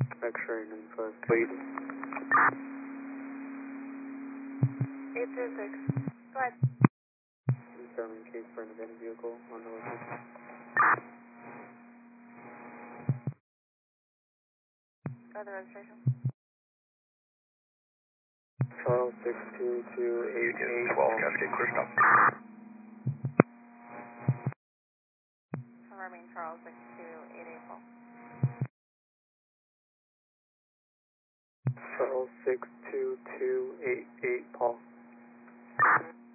X-ray info, please. 836. Go ahead. Confirming case for an abandoned vehicle on the location. Go to the registration. Charles 62288. 12, Cascade clear stop. Confirming Charles 62884. Charles 62288, Paul.